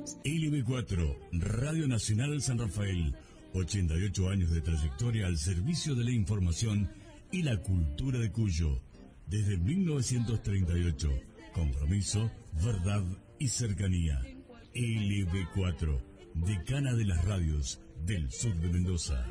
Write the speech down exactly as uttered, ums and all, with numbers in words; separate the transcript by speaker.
Speaker 1: L B cuatro, Radio Nacional San Rafael, ochenta y ocho años de trayectoria al servicio de la información y la cultura de Cuyo. Desde mil novecientos treinta y ocho, compromiso, verdad y cercanía. L B cuatro, decana de las radios del sur de Mendoza.